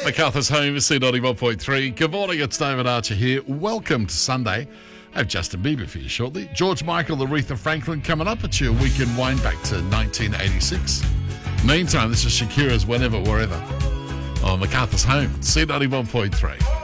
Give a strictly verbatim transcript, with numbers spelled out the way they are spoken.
MacArthur's Home, C ninety-one point three. Good morning, it's David Archer here. Welcome to Sunday. I have Justin Bieber for you shortly. George Michael, Aretha Franklin coming up at your weekend wind back to nineteen eighty-six. Meantime, this is Shakira's Whenever, Wherever on MacArthur's Home, C ninety-one point three.